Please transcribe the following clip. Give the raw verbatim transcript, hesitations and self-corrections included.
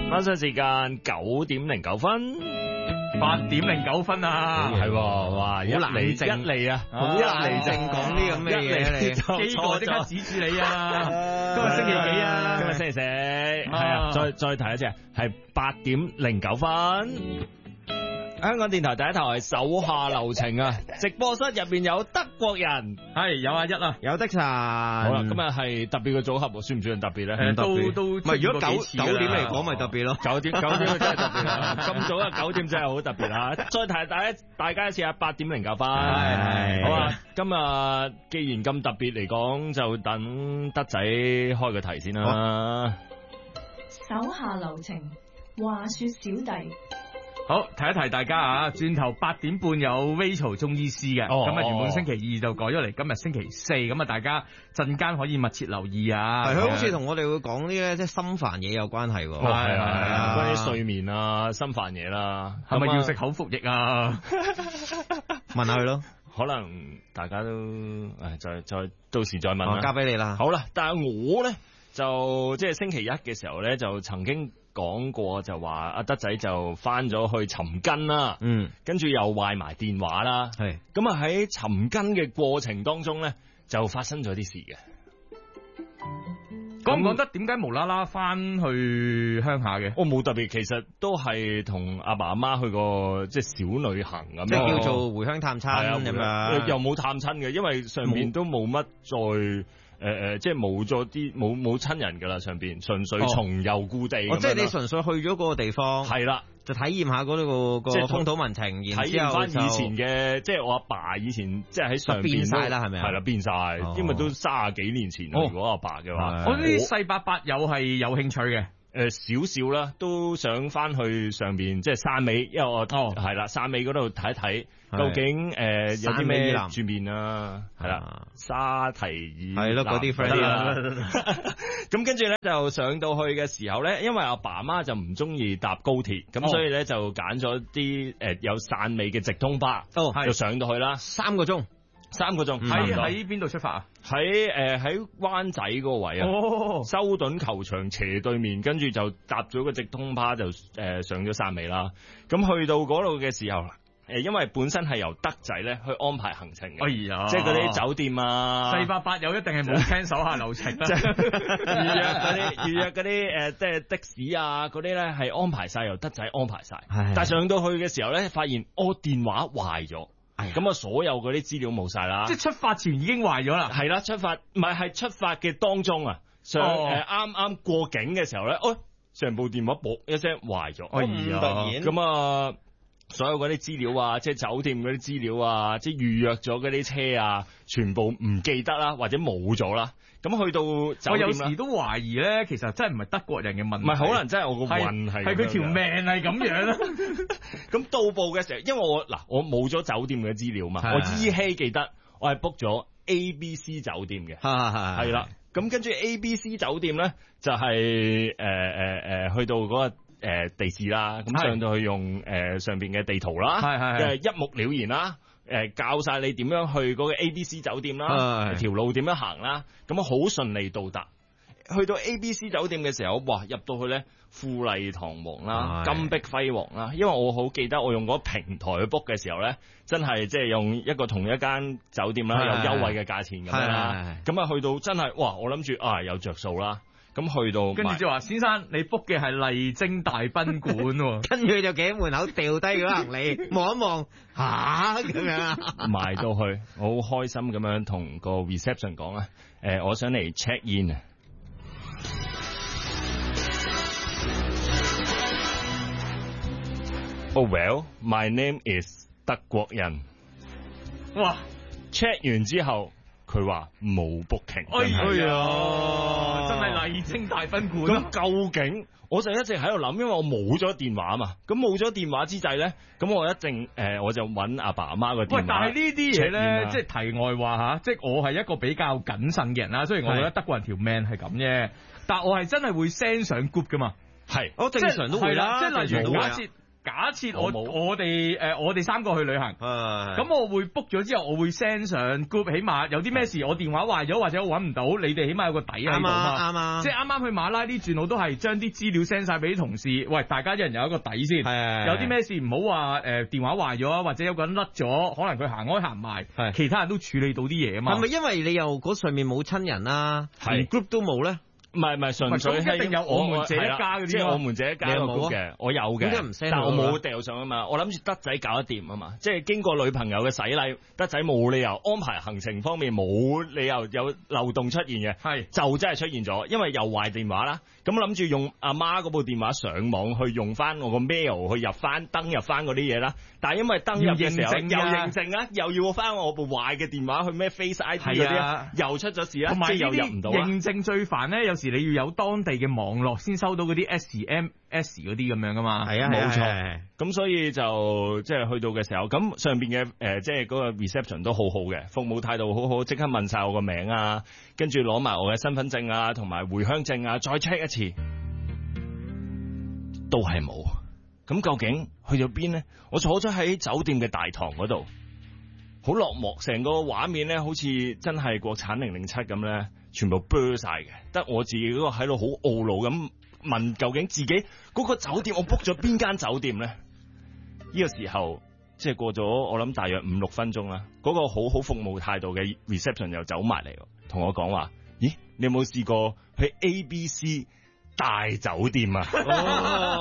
晚上時間九點零九分， 八點零九分啊， 係喎，哇，一嚟一嚟啊，好一嚟正講啲咁嘅嘢嚟， 幾個即刻指住你啊！今日星期幾啊？ 今日星期四，係啊，再再提一次，係八點零九分。香港電台第一台手下留情啊！直播室入邊有德國人， 係有阿一啊， 有的神。好啦，今日係特別嘅組合，算唔算特別咧？ 誒，都都唔係，如果九九點嚟講，咪特別咯。 九點九點真係特別啊！咁早啊，九點真係好特別啊！再提大家大家一次啊，八點零九分。係好啊！今日既然咁特別嚟講，就等德仔開個題先啦。 手下留情，話說小弟。 好，提一提大家啊，轉頭八點半有 Rachel 中醫師嘅，咁啊、哦、原本星期二就改咗嚟，今日星期四，咁啊大家陣間可以密切留意啊。 係佢好似同我哋會講啲咧，即係心煩嘢有關係喎。 係係係，關於睡眠啊、心煩嘢啦， 係咪要食口服液啊？ 問下佢咯， 可能大家都誒，再再到時再問啦。 交俾你啦。 好啦，但係我咧就即係星期一嘅時候咧，就曾經講過就話阿德仔就翻咗去尋根啦，嗯，跟住又壞埋電話啦，係咁啊喺尋根嘅過程當中咧，就發生咗啲事嘅。 講唔講得點解無啦啦翻去鄉下嘅？ 我冇特別，其實都係同阿爸阿媽去過即係小旅行咁， 即係叫做回鄉探親咁樣， 又冇探親嘅，因為上面都冇乜再。誒誒、呃，即係冇咗啲冇冇親人噶啦，上邊純粹重遊故地。 哦，即係你純粹去咗嗰個地方，係啦，就體驗下嗰個個風土民情，然之後體驗翻以前嘅，即係我阿爸以前即係喺上邊變晒啦，係咪啊？ 係啦，變晒，哦、因為都卅幾年前啦。哦、如果阿爸嘅話， 我啲細伯伯友係有興趣嘅。 誒，少少啦，都想翻去上邊，即係汕尾，因為我係啦，汕尾嗰度睇一睇，究竟誒有啲咩住面啊？係啦，沙提爾係咯，嗰啲 friend 啦。咁跟住咧就上到去嘅時候咧，因為阿爸媽就唔中意搭高鐵，咁所以咧就揀咗啲誒有汕尾嘅直通巴，就上到去啦， 三個鐘。 三個鐘喺喺邊度出發啊？ 喺誒喺灣仔嗰個位啊，哦、修頓球場斜對面，跟住就搭咗個直通巴就誒、呃、上咗汕尾啦。咁去到嗰度嘅時候，誒、呃、因為本身係由德仔咧去安排行程嘅，哎呀，即係嗰啲酒店啊， 細伯伯友一定係冇聽手下留情啦，即係預約嗰啲預約嗰啲誒即係的士啊嗰啲咧係安排晒，由德仔安排晒，唉但係上到去嘅時候咧，發現我電話壞咗。咁啊，所有嗰啲資料冇晒啦， 即係出發前已經壞咗啦。 係啦，出發唔係係出發嘅當中啊，上誒啱啱過境嘅時候咧，哦，成部電話啵一聲壞咗， 哎呀，突然咁啊，所有嗰啲資料啊，即係酒店嗰啲資料啊，即係預約咗嗰啲車啊，全部唔記得啦，或者冇咗啦。咁去到酒店， 我有時都懷疑咧，其實真係唔係德國人嘅問題， 唔係可能真係我個運係係佢條命係咁樣啦。 咁到埗嘅時候，因為我嗱我冇咗酒店嘅資料嘛，我依稀記得我係 book 咗 A B C 酒店嘅，係係係啦。咁跟住 A B C 酒店咧就係誒誒誒去到嗰個誒地址啦，咁上到去用誒上邊嘅地圖啦，係係一目了然啦。誒，教晒你點樣去嗰個 A B C 酒店啦，條路點樣行啦，咁啊好順利到達。去到 A B C 酒店嘅時候，哇，入到去咧富麗堂皇啦，金碧輝煌啦。因為我好記得我用嗰個平台去 book 嘅時候咧，真係即係用一個同一間酒店啦，有優惠嘅價錢咁樣啦。咁啊去到真係，哇！我諗住啊有着數啦。咁去到， 跟住就話先生，你 book 嘅係麗晶大賓館， 跟住就企喺門口掉低嗰行李，望一望，吓咁樣， 埋到去，我好開心咁樣同個 reception 講啊，誒，我想嚟 check in 啊。Oh well, my name is 德國人。哇 ，check 完之後。佢話冇 booking， 哎呀，真係麗晶大賓館。 咁究竟我就一直喺度諗，因為我冇咗電話嘛。咁冇咗電話之際咧，咁我一定誒、呃，我就揾阿爸阿媽個電話。喂， 但係呢啲嘢咧，即係題外話吓，即係我係一個比較謹慎嘅人啦。雖然我覺得德國人條命係咁啫，但係我係真係會 send 上 group 噶嘛。 係， 我正常都會啦。 即係例如假設。 假設我我哋誒我哋三個去旅行，咁我會 book 咗之後，我會 send 上 group，起碼有啲咩事，我電話壞咗或者我揾唔到，你哋起碼有個底喺度嘛。啱啊，即係啱啱去馬拉啲轉，我都係將啲資料 send 晒俾啲同事，喂，大家一人有一個底先。有啲咩事唔好話誒電話壞咗啊，或者有個人甩咗，可能佢行開行埋，其他人都處理到啲嘢啊嘛。 係咪因為你又嗰上面冇親人啦，連 group 都冇咧？ 唔係唔係，純粹係一定有我們這一家嗰啲， 即係我們這一家個 group 嘅，我有嘅，但我冇掉上啊嘛。我諗住德仔搞得掂啊嘛，即係經過女朋友嘅洗禮，德仔冇理由安排行程方面冇理由有漏洞出現嘅，係就真係出現咗，因為又壞電話啦。咁我諗住用阿媽嗰部電話上網去用翻我個 mail 去入翻登入翻嗰啲嘢啦，但係因為登入嘅時候又認證啊，又要翻我部壞嘅電話去咩 Face I D 嗰啲，又出咗事啦，即係又入唔到。 認證最煩咧，有時你要有當地嘅網絡先收到嗰啲 S M S 嗰啲咁樣噶嘛。 係啊，冇錯。 咁所以就即係去到嘅時候，咁上邊嘅誒即係嗰個 reception 都好好嘅，服務態度好好，即刻問晒我個名啊，跟住攞埋我嘅身份證啊，同埋回鄉證啊，再 check 一次，都係冇。咁究竟去咗邊呢？我坐咗喺酒店嘅大堂嗰度，好落寞，成個畫面咧，好似真係國產零零七咁咧，全部 blur 晒嘅，得我自己嗰個喺度好懊惱咁問，究竟自己嗰個酒店我 book 咗邊間酒店咧？呢個時候即係過咗我諗大約五六分鐘啦，嗰個好好服務態度嘅 reception 又走埋嚟，同我講話：咦，你有冇試過去 A B C 大酒店啊？